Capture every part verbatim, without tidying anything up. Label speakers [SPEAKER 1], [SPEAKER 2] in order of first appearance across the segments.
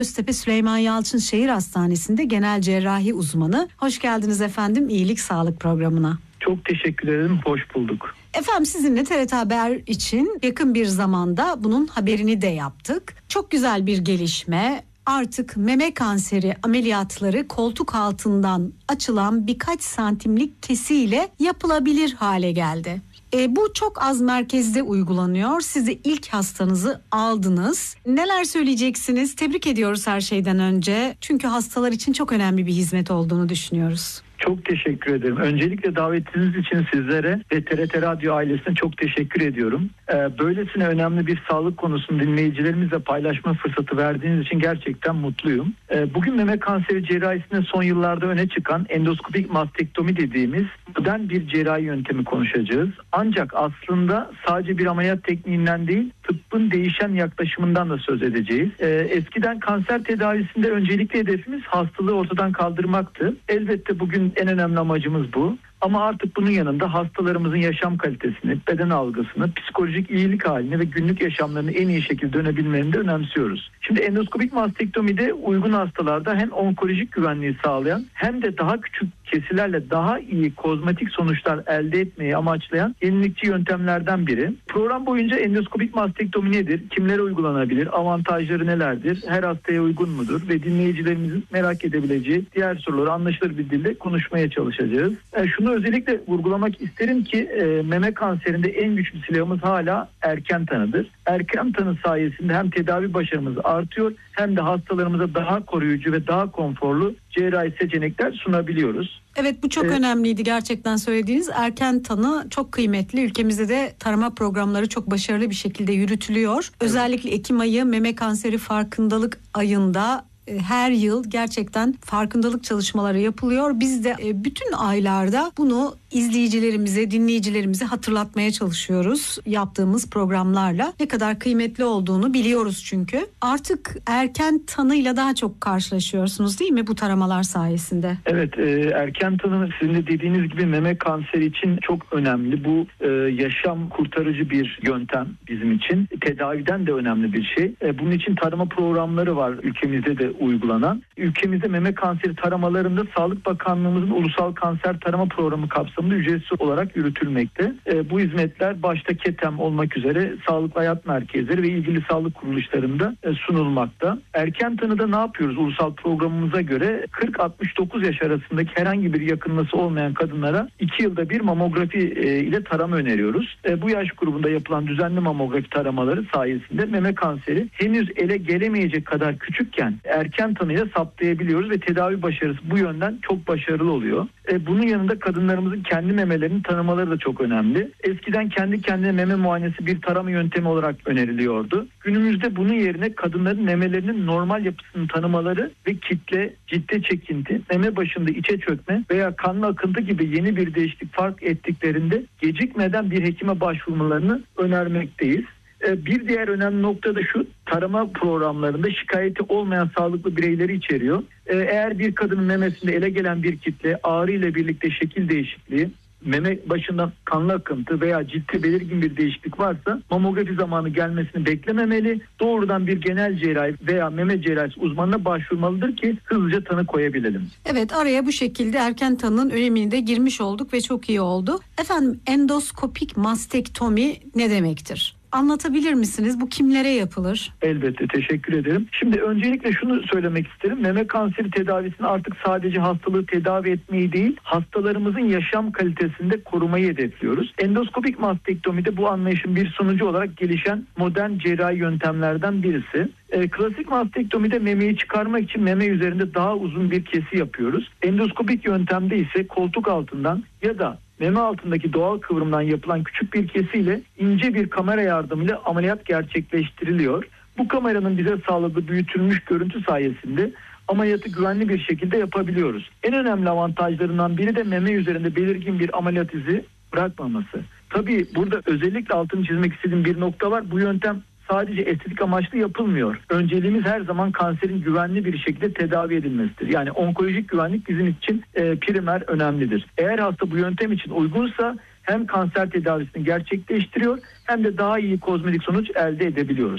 [SPEAKER 1] Göztepe Süleyman Yalçın Şehir Hastanesi'nde genel cerrahi uzmanı. Hoş geldiniz efendim İyilik Sağlık programına.
[SPEAKER 2] Çok teşekkür ederim, hoş bulduk.
[SPEAKER 1] Efendim sizinle T R T Haber için yakın bir zamanda bunun haberini de yaptık. Çok güzel bir gelişme. Artık meme kanseri ameliyatları koltuk altından açılan birkaç santimlik kesiyle yapılabilir hale geldi. E, bu çok az merkezde uygulanıyor. Siz de ilk hastanızı aldınız. Neler söyleyeceksiniz? Tebrik ediyoruz her şeyden önce. Çünkü hastalar için çok önemli bir hizmet olduğunu düşünüyoruz.
[SPEAKER 2] Çok teşekkür ederim. Öncelikle davetiniz için sizlere ve T R T Radyo ailesine çok teşekkür ediyorum. Ee, böylesine önemli bir sağlık konusunu dinleyicilerimizle paylaşma fırsatı verdiğiniz için gerçekten mutluyum. Ee, bugün meme kanseri cerrahisinde son yıllarda öne çıkan endoskopik mastektomi dediğimiz modern bir cerrahi yöntemi konuşacağız. Ancak aslında sadece bir ameliyat tekniğinden değil, tıbbın değişen yaklaşımından da söz edeceğiz. Ee, eskiden kanser tedavisinde öncelikli hedefimiz hastalığı ortadan kaldırmaktı. Elbette bugün en önemli amacımız bu. Ama artık bunun yanında hastalarımızın yaşam kalitesini, beden algısını, psikolojik iyilik halini ve günlük yaşamlarını en iyi şekilde dönebilmelerini de önemsiyoruz. Şimdi endoskopik mastektomide uygun hastalarda hem onkolojik güvenliği sağlayan hem de daha küçük kesilerle daha iyi kozmetik sonuçlar elde etmeyi amaçlayan yenilikçi yöntemlerden biri. Program boyunca endoskopik mastektomi nedir? Kimlere uygulanabilir? Avantajları nelerdir? Her hastaya uygun mudur? Ve dinleyicilerimizin merak edebileceği diğer soruları anlaşılır bir dille konuşmaya çalışacağız. Yani şunu özellikle vurgulamak isterim ki e, meme kanserinde en güçlü silahımız hala erken tanıdır. Erken tanı sayesinde hem tedavi başarımız artıyor hem de hastalarımıza daha koruyucu ve daha konforlu cerrahi seçenekler sunabiliyoruz.
[SPEAKER 1] Evet, bu çok evet. önemliydi gerçekten söylediğiniz. Erken tanı çok kıymetli. Ülkemizde de tarama programları çok başarılı bir şekilde yürütülüyor. Evet. Özellikle Ekim ayı meme kanseri farkındalık ayında her yıl gerçekten farkındalık çalışmaları yapılıyor. Biz de bütün aylarda bunu izleyicilerimize, dinleyicilerimize hatırlatmaya çalışıyoruz yaptığımız programlarla. Ne kadar kıymetli olduğunu biliyoruz çünkü. Artık erken tanıyla daha çok karşılaşıyorsunuz değil mi bu taramalar sayesinde?
[SPEAKER 2] Evet, erken tanı sizin de dediğiniz gibi meme kanseri için çok önemli. Bu yaşam kurtarıcı bir yöntem bizim için. Tedaviden de önemli bir şey. Bunun için tarama programları var ülkemizde de uygulanan. Ülkemizde meme kanseri taramalarında Sağlık Bakanlığımızın Ulusal Kanser Tarama Programı kapsamında ücretsiz olarak yürütülmekte. E, bu hizmetler başta KETEM olmak üzere sağlık hayat merkezleri ve ilgili sağlık kuruluşlarında e, sunulmakta. Erken tanıda ne yapıyoruz? Ulusal programımıza göre kırk altmış dokuz yaş arasındaki herhangi bir yakınması olmayan kadınlara iki yılda bir mamografi e, ile tarama öneriyoruz. E, bu yaş grubunda yapılan düzenli mamografi taramaları sayesinde meme kanseri henüz ele gelemeyecek kadar küçükken erken tanıyla saptayabiliyoruz ve tedavi başarısı bu yönden çok başarılı oluyor. E, bunun yanında kadınlarımızın kendi memelerini tanımaları da çok önemli. Eskiden kendi kendine meme muayenesi bir tarama yöntemi olarak öneriliyordu. Günümüzde bunun yerine kadınların memelerinin normal yapısını tanımaları ve kitle, ciddi çekinti, meme başında içe çökme veya kanlı akıntı gibi yeni bir değişiklik fark ettiklerinde gecikmeden bir hekime başvurmalarını önermekteyiz. Bir diğer önemli nokta da şu, tarama programlarında şikayeti olmayan sağlıklı bireyleri içeriyor. Eğer bir kadının memesinde ele gelen bir kitle, ağrı ile birlikte şekil değişikliği, meme başından kanlı akıntı veya ciddi belirgin bir değişiklik varsa mamografi zamanı gelmesini beklememeli. Doğrudan bir genel cerrahi veya meme cerrahisi uzmanına başvurmalıdır ki hızlıca tanı koyabilelim.
[SPEAKER 1] Evet, araya bu şekilde erken tanının önemini de girmiş olduk ve çok iyi oldu. Efendim, endoskopik mastektomi ne demektir? Anlatabilir misiniz? Bu kimlere yapılır?
[SPEAKER 2] Elbette, teşekkür ederim. Şimdi öncelikle şunu söylemek isterim. Meme kanseri tedavisini artık sadece hastalığı tedavi etmeyi değil, hastalarımızın yaşam kalitesinde korumayı hedefliyoruz. Endoskopik mastektomide bu anlayışın bir sonucu olarak gelişen modern cerrahi yöntemlerden birisi. E, klasik mastektomide memeyi çıkarmak için meme üzerinde daha uzun bir kesi yapıyoruz. Endoskopik yöntemde ise koltuk altından ya da meme altındaki doğal kıvrımdan yapılan küçük bir kesiyle ince bir kamera yardımıyla ameliyat gerçekleştiriliyor. Bu kameranın bize sağladığı büyütülmüş görüntü sayesinde ameliyatı güvenli bir şekilde yapabiliyoruz. En önemli avantajlarından biri de meme üzerinde belirgin bir ameliyat izi bırakmaması. Tabii burada özellikle altını çizmek istediğim bir nokta var. Bu yöntem sadece estetik amaçlı yapılmıyor. Önceliğimiz her zaman kanserin güvenli bir şekilde tedavi edilmesidir. Yani onkolojik güvenlik bizim için e, primer önemlidir. Eğer hasta bu yöntem için uygunsa hem kanser tedavisini gerçekleştiriyor hem de daha iyi kozmetik sonuç elde edebiliyoruz.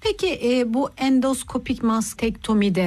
[SPEAKER 1] Peki e, bu endoskopik mastektomide